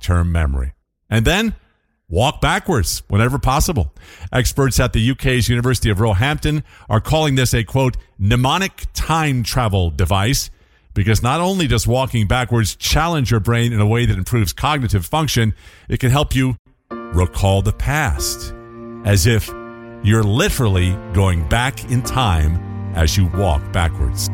long-term memory. And then walk backwards whenever possible. Experts at the UK's University of Roehampton are calling this a, quote, mnemonic time travel device, because not only does walking backwards challenge your brain in a way that improves cognitive function, it can help you recall the past, as if you're literally going back in time as you walk backwards.